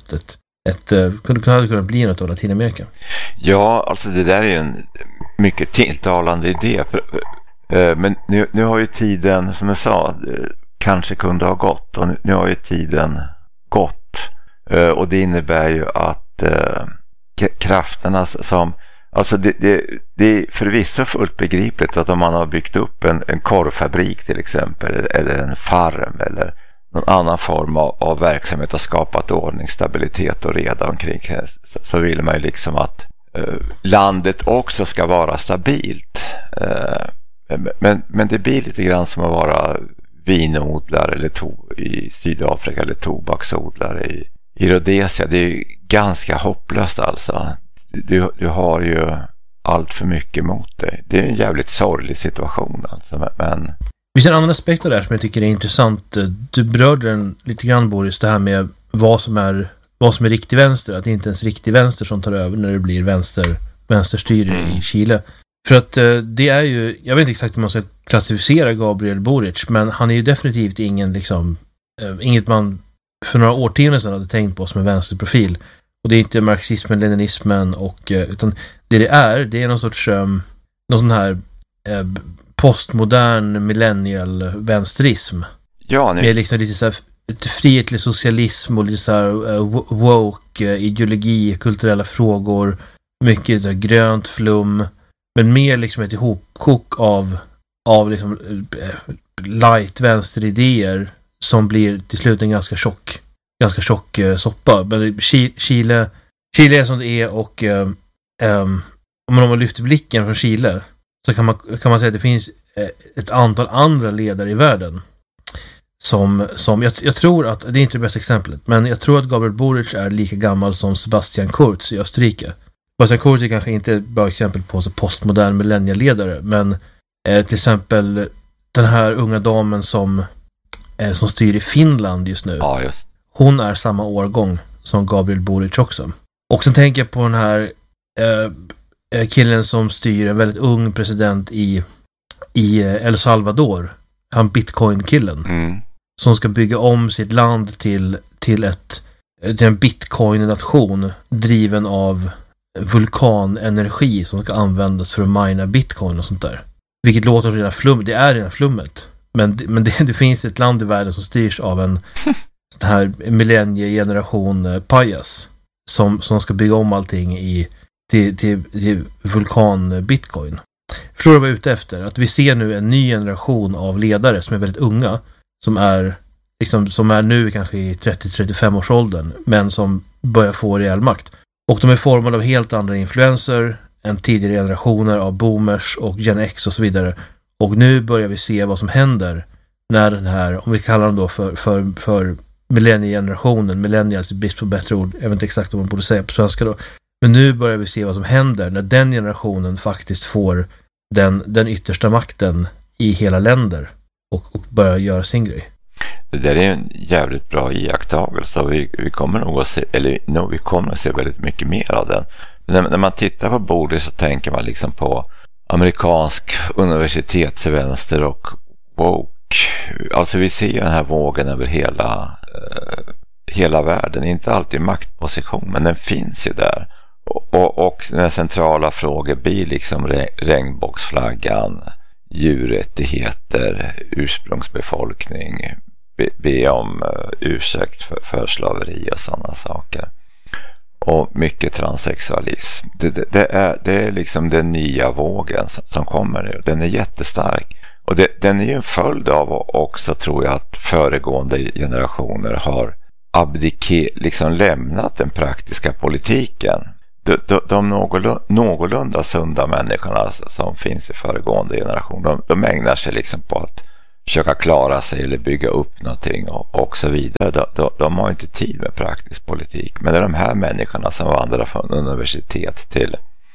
hade kunnat bli något av Latinamerika. Ja, alltså det där är en mycket tilltalande idé. Men nu har ju tiden, som jag sa, kanske kunde ha gått. Och nu har ju tiden gått. Och det innebär ju att krafterna som... Alltså det är förvisso fullt begripligt att om man har byggt upp en korvfabrik till exempel, eller en farm eller någon annan form av verksamhet och skapat ordning, stabilitet och reda omkring, så vill man ju liksom att landet också ska vara stabilt. Men det blir lite grann som att vara vinodlare eller i Sydafrika eller tobaksodlare i Rhodesia. Det är ju ganska hopplöst alltså. Du har ju allt för mycket mot dig. Det är en jävligt sorglig situation alltså, men... Det finns en annan aspekt av det här som jag tycker är intressant. Du berörde den lite grann, Boris, det här med vad som är riktig vänster. Att det inte ens riktig vänster som tar över när det blir vänsterstyre i Chile. För att det är ju, jag vet inte exakt hur man ska klassificera Gabriel Boric, men han är ju definitivt inget man för några årtionden sedan hade tänkt på som en vänsterprofil. Och det är inte marxismen, leninismen utan det är någon sorts någon sån här postmodern millennial vänsterism. Ja, med liksom lite så här frihetlig socialism och lite så här woke ideologi, kulturella frågor, mycket så här grönt flum, men mer liksom ett ihopkok av liksom light vänsteridéer som blir till slut en ganska tjock soppa. Men Chile är som det är, och om man lyfter blicken från Chile så kan man säga att det finns ett antal andra ledare i världen som jag tror att, det är inte det bästa exemplet, men jag tror att Gabriel Boric är lika gammal som Sebastian Kurz i Österrike. Sebastian Kurz är kanske inte ett bra exempel på så postmodern millennieledare, men till exempel den här unga damen som styr i Finland just nu. Ja, just. Hon är samma årgång som Gabriel Boric också. Och sen tänker jag på den här killen som styr, en väldigt ung president i El Salvador. Han Bitcoin-killen. Som ska bygga om sitt land till en Bitcoin-nation driven av vulkanenergi som ska användas för att mina Bitcoin och sånt där. Vilket låter redan flum. Det är redan flummet. Men det finns ett land i världen som styrs av en den här millenniegeneration pajas som ska bygga om allting till vulkan-bitcoin. Förstår du vad jag är ute efter? Att vi ser nu en ny generation av ledare som är väldigt unga, som är nu kanske i 30-35 års åldern, men som börjar få rejäl makt. Och de är formade av helt andra influenser än tidigare generationer av boomers och Gen X och så vidare. Och nu börjar vi se vad som händer när den här, om vi kallar dem då för millenniegenerationen, millennials i brist på bättre ord, jag vet inte exakt vad man borde säga på svenska då, men nu börjar vi se vad som händer när den generationen faktiskt får den yttersta makten i hela länder och börjar göra sin grej. Det där är en jävligt bra iakttagelse, och vi kommer nog att se, vi kommer att se väldigt mycket mer av den. När man tittar på bordet så tänker man liksom på amerikansk universitetsvänster och woke. Alltså vi ser den här vågen över hela världen. Inte alltid maktposition, men den finns ju där. Och när centrala frågor blir liksom regnbågsflaggan, djurrättigheter, ursprungsbefolkning, be om ursäkt för slaveri och sådana saker. Och mycket transsexualism. Det är liksom den nya vågen som kommer nu. Den är jättestark. Och den är ju en följd av också, tror jag, att föregående generationer har liksom lämnat den praktiska politiken. De någorlunda sunda människorna som finns i föregående generation, de ägnar sig liksom på att försöka klara sig eller bygga upp någonting och så vidare. De har inte tid med praktisk politik. Men det är de här människorna som vandrar från universitet till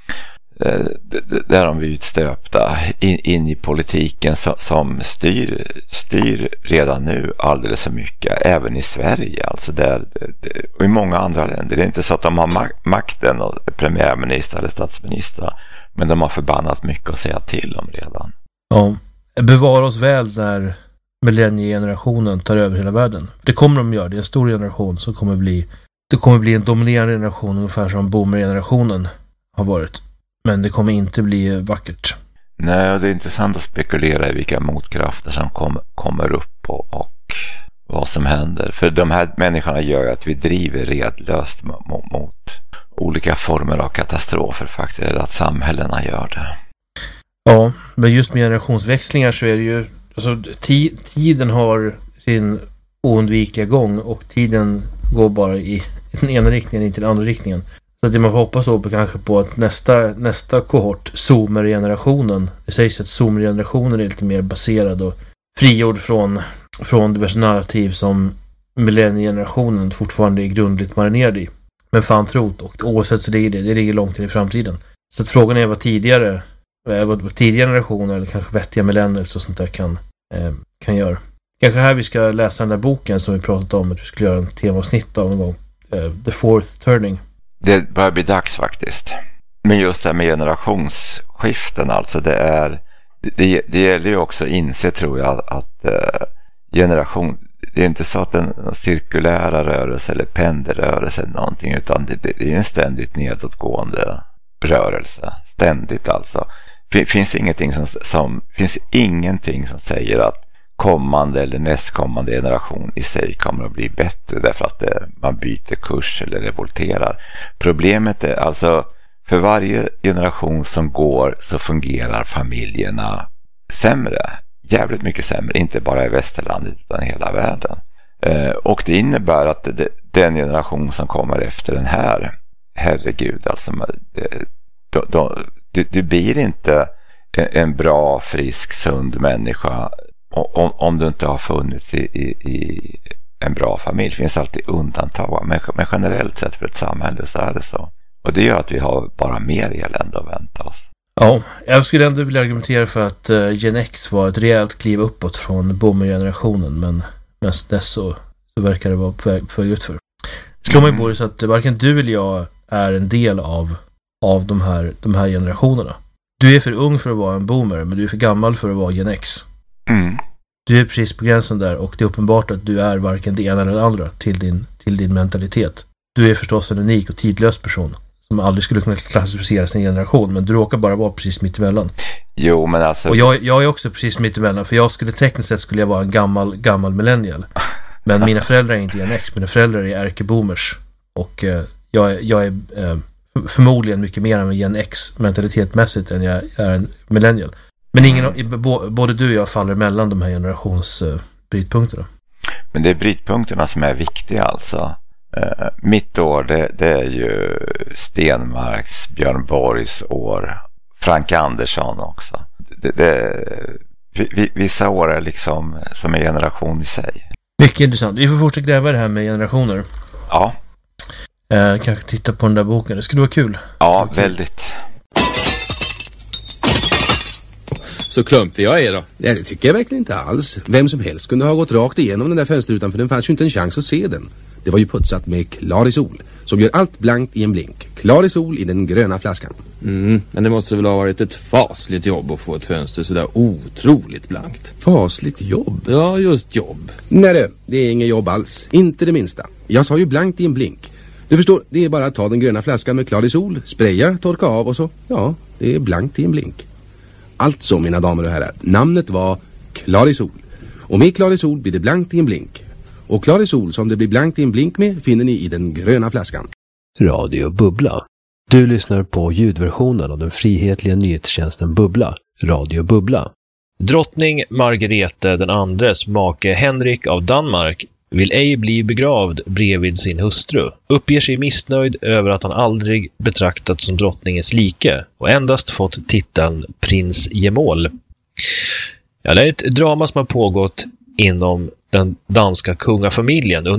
där de blir utstöpta in i politiken som styr redan nu alldeles så mycket, även i Sverige alltså och i många andra länder. Det är inte så att de har makten och premiärminister eller statsminister, men de har förbannat mycket att säga till om redan. Ja, bevara oss väl när millenniegenerationen tar över hela världen. Det kommer de göra, det är en stor generation som kommer bli en dominerande generation, ungefär som boomer-generationen har varit. Men det kommer inte bli vackert. Nej, det är intressant att spekulera i vilka motkrafter som kommer upp och vad som händer. För de här människorna gör ju att vi driver redlöst mot olika former av katastrofer faktiskt. Eller att samhällena gör det. Ja, men just med generationsväxlingar så är det ju... Alltså, tiden har sin oundvikliga gång och tiden går bara i den ena riktningen, inte den andra riktningen. Så det man får hoppas då kanske på att nästa kohort, zoomer-generationen, det sägs att zoomer-generationen är lite mer baserad och frigjord från diverse narrativ som millenniegenerationen fortfarande är grundligt marinerad i. Men fan trot, och oavsett så det ligger långt in i framtiden. Så att frågan är vad tidigare generationer eller kanske vettiga millennials och sånt där kan göra. Kanske här vi ska läsa den där boken som vi pratat om att vi skulle göra en temaavsnitt av någon gång. The Fourth Turning. Det börjar bli dags faktiskt. Men just det här med generationsskiften, alltså det gäller ju också att inse, tror jag, att det är inte så att en cirkulära rörelse eller pendelrörelse eller någonting, utan det är en ständigt nedåtgående rörelse. Ständigt alltså. Finns ingenting som säger att kommande eller nästkommande generation i sig kommer att bli bättre därför att man byter kurs eller revolterar. Problemet är alltså, för varje generation som går så fungerar familjerna sämre. Jävligt mycket sämre, inte bara i västerlandet utan i hela världen. Och det innebär att den generation som kommer efter den här, herregud, alltså du blir inte en bra, frisk, sund människa om du inte har funnits i en bra familj. Det finns alltid undantag, men generellt sett för ett samhälle så är det så. Och det gör att vi har bara mer elände att vänta oss. Ja, jag skulle ändå vilja argumentera för att Gen X var ett rejält kliv uppåt från boomer-generationen, men mest dess så verkar det vara på väg utför. Slår mig på det så att varken du eller jag är en del av de här generationerna. Du är för ung för att vara en boomer, men du är för gammal för att vara Gen X. Mm. Du är precis på gränsen där, och det är uppenbart att du är varken det ena eller det andra till din mentalitet. Du är förstås en unik och tidlös person som aldrig skulle kunna klassificera sin generation, men du råkar bara vara precis mitt emellan. Jo, men alltså... Och jag är också precis mitt emellan, för jag skulle tekniskt sett vara en gammal millennial. Men mina föräldrar är inte Gen X, mina föräldrar är ärkeboomers. Och jag är förmodligen mycket mer än en Gen X mentalitetmässigt än jag är en millennial. Men både du och jag faller mellan de här generationsbrytpunkterna. Men det är brytpunkterna som är viktiga alltså. Mitt år det är ju Stenmarks, Björn Borgs år, Frank Andersson också. Vissa år är liksom som en generation i sig. Mycket intressant. Vi får fortsätta gräva det här med generationer. Ja. Kanske titta på den där boken. Det skulle vara kul. Ja, väldigt. Så klumpig jag är då? Ja, det tycker jag verkligen inte alls. Vem som helst kunde ha gått rakt igenom den där fönsterrutan, för den fanns ju inte en chans att se den. Det var ju putsat med Clarisol, som gör allt blankt i en blink. Clarisol i den gröna flaskan. Men det måste väl ha varit ett fasligt jobb att få ett fönster sådär otroligt blankt. Fasligt jobb? Ja, just jobb. Nej, det är inget jobb alls. Inte det minsta. Jag sa ju blankt i en blink. Du förstår, det är bara att ta den gröna flaskan med Clarisol, spraya, torka av och så. Ja, det är blankt i en blink. Alltså, mina damer och herrar, namnet var Clarisol. Och med Clarisol blir det blankt i en blink. Och Clarisol som det blir blankt i en blink med finner ni i den gröna flaskan. Radio Bubbla. Du lyssnar på ljudversionen av den frihetliga nyhetstjänsten Bubbla. Radio Bubbla. Drottning Margrethe den andres make Henrik av Danmark vill ej bli begravd bredvid sin hustru. Uppger sig missnöjd över att han aldrig betraktats som drottningens like och endast fått titeln prins Gemål. Ja, det är ett drama som har pågått inom den danska kungafamiljen